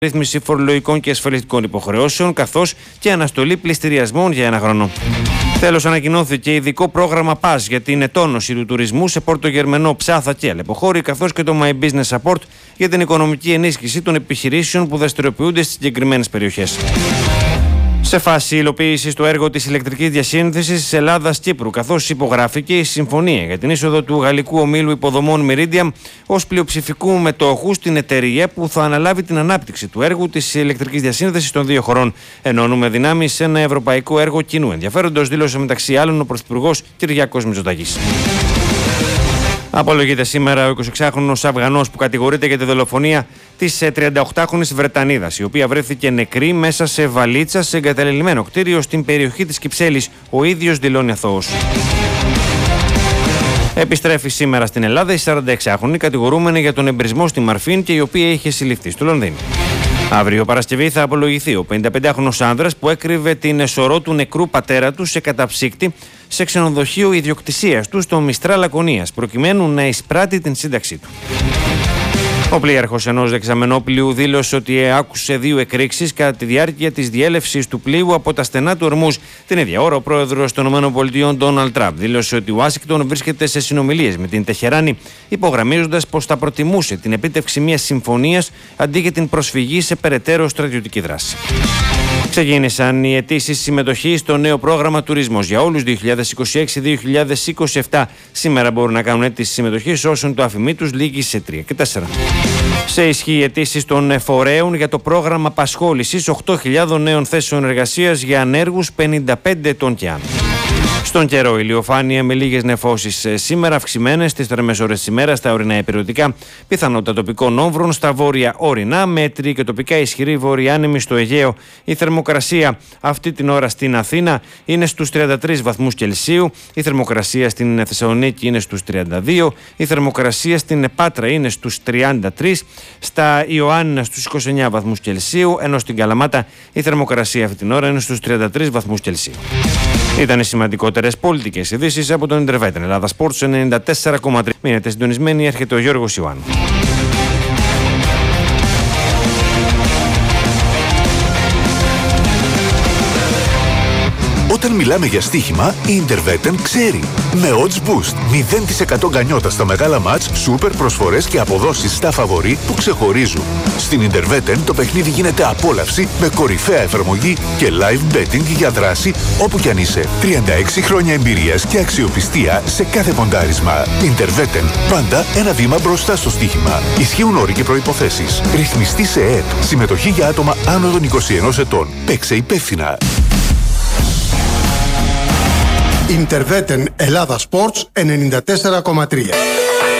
ρύθμιση φορολογικών και ασφαλιστικών υποχρεώσεων, καθώς και αναστολή πληστηριασμών για 1 χρόνο. Τέλος, ανακοινώθηκε ειδικό πρόγραμμα PAS για την ετόνωση του τουρισμού σε Πόρτο Γερμενό, Ψάθα και Αλεποχώρη, καθώς και το My Business Support για την οικονομική ενίσχυση των επιχειρήσεων που δραστηριοποιούνται στις συγκεκριμένες περιοχές. Σε φάση υλοποίησης του έργου της ηλεκτρικής διασύνδεσης της Ελλάδας-Κύπρου, καθώς υπογράφηκε η συμφωνία για την είσοδο του γαλλικού ομίλου υποδομών Meridiam ως πλειοψηφικού μετόχου στην εταιρεία που θα αναλάβει την ανάπτυξη του έργου της ηλεκτρικής διασύνδεσης των 2 χωρών. Ενώνουμε δυνάμεις σε ένα ευρωπαϊκό έργο κοινού ενδιαφέροντος, δήλωσε μεταξύ άλλων ο Πρωθυπουργός Κυριάκος Μητσοτάκης. Απολογείται σήμερα ο 26χρονος Αφγανός που κατηγορείται για τη δολοφονία της 38χρονης Βρετανίδας, η οποία βρέθηκε νεκρή μέσα σε βαλίτσα σε εγκαταλελειμμένο κτίριο στην περιοχή της Κυψέλης. Ο ίδιος δηλώνει αθώος. Επιστρέφει σήμερα στην Ελλάδα η 46χρονη κατηγορούμενη για τον εμπρισμό στη Μαρφίν και η οποία είχε συλληφθεί στο Λονδίνο. Αύριο Παρασκευή θα απολογηθεί ο 55χρονος άνδρας που έκρυβε την εσωρό του νεκρού πατέρα του σε καταψύκτη σε ξενοδοχείο ιδιοκτησίας του στο Μιστρά Λακωνίας, προκειμένου να εισπράττει την σύνταξή του. Ο πλοίαρχος ενός δεξαμενόπλοιου δήλωσε ότι άκουσε 2 εκρήξεις κατά τη διάρκεια της διέλευσης του πλοίου από τα στενά του Ορμούζ. Την ίδια ώρα, ο πρόεδρος των ΗΠΑ, Ντόναλντ Τραμπ, δήλωσε ότι η Ουάσιγκτον βρίσκεται σε συνομιλίες με την Τεχεράνη, υπογραμμίζοντας πως θα προτιμούσε την επίτευξη μιας συμφωνίας αντί για την προσφυγή σε περαιτέρω στρατιωτική δράση. Ξεκίνησαν οι αιτήσεις συμμετοχής στο νέο πρόγραμμα Τουρισμός για όλους 2026-2027. Σήμερα μπορούν να κάνουν αίτηση συμμετοχής όσων το αφημί τους λήγει σε 3 και 4. Σε ισχύ οι αιτήσεις των φορέων για το πρόγραμμα απασχόλησης 8.000 νέων θέσεων εργασίας για ανέργους 55 ετών και άνω. Στον καιρό, ηλιοφάνεια με λίγες νεφώσεις σήμερα, αυξημένες στις θερμές ώρες της ημέρας στα ορεινά υπηρετικά, πιθανότητα τοπικών όμβρων στα βόρεια ορεινά, μέτρη και τοπικά ισχυρή βόρεια άνεμη στο Αιγαίο. Η θερμοκρασία αυτή την ώρα στην Αθήνα είναι στους 33 βαθμούς Κελσίου, η θερμοκρασία στην Θεσσαλονίκη είναι στους 32, η θερμοκρασία στην Πάτρα είναι στους 33, στα Ιωάννινα στους 29 βαθμούς Κελσίου, ενώ στην Καλαμάτα η θερμοκρασία αυτή την ώρα είναι στους 33 βαθμούς Κελσίου. Ήταν οι σημαντικότερες πολιτικές ειδήσεις από τον Intervetin Ελλάδα Sports 94,3. Μείνετε συντονισμένοι, έρχεται ο Γιώργος Ιωάννου. Όταν μιλάμε για στοίχημα, η Intervetin ξέρει. Με odds boost, 0% γκανιότα στα μεγάλα μάτς, σούπερ προσφορές και αποδόσεις στα φαβορί που ξεχωρίζουν. Στην Intervetin το παιχνίδι γίνεται απόλαυση με κορυφαία εφαρμογή και live betting για δράση όπου κι αν είσαι. 36 χρόνια εμπειρίας και αξιοπιστία σε κάθε ποντάρισμα. Intervetin, πάντα ένα βήμα μπροστά στο στοίχημα. Ισχύουν όροι και προϋποθέσεις. Ρυθμιστή σε ΕΕΠ. Συμμετοχή για άτομα άνω των 21 ετών. Παίξε υπεύθυνα. Intervetin Ελλάδα Sports 94,3.